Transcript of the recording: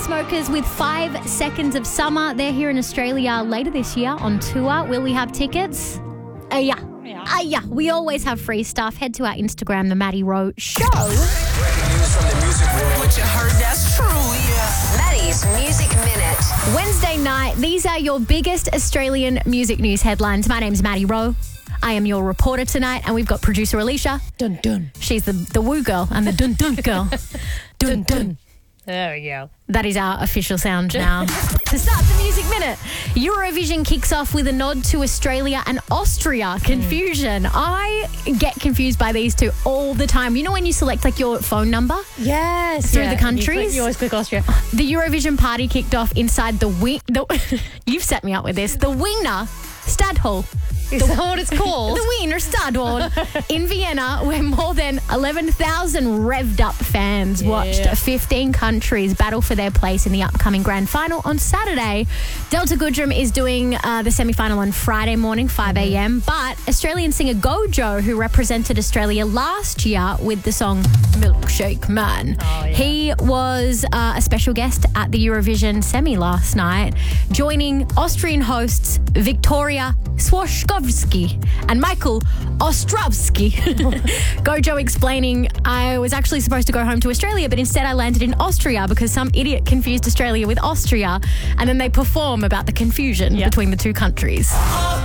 Chainsmokers with 5 Seconds of Summer. They're here in Australia later this year on tour. Will we have tickets? Yeah. We always have free stuff. Head to our Instagram, The Maddie Rowe Show. Breaking news from the music world. What you heard, that's true, yeah. Maddie's Music Minute. Wednesday night, these are your biggest Australian music news headlines. My name's Maddie Rowe. I am your reporter tonight, and we've got producer Alicia. Dun dun. She's the woo girl and the dun dun girl. Dun dun. There we go. That is our official sound now. To start the Music Minute, Eurovision kicks off with a nod to Australia and Austria. Confusion. I get confused by these two all the time. You know when you select like your phone number? Yes. Through the countries? You always click Austria. The Eurovision party kicked off inside the you've set me up with this. The Wiener Stadthalle. Is that what it's called? The Wiener Stadthalle in Vienna, where more than 11,000 revved up fans watched 15 countries battle for their place in the upcoming grand final on Saturday. Delta Goodrem is doing the semi-final on Friday morning, 5 a.m. But Australian singer Gojo, who represented Australia last year with the song Milkshake Man, he was a special guest at the Eurovision semi last night, joining Austrian hosts Victoria Swashkovsky and Michael Ostrovsky. Gojo explaining, I was actually supposed to go home to Australia, but instead I landed in Austria because some idiot confused Australia with Austria, and then they perform about the confusion between the two countries.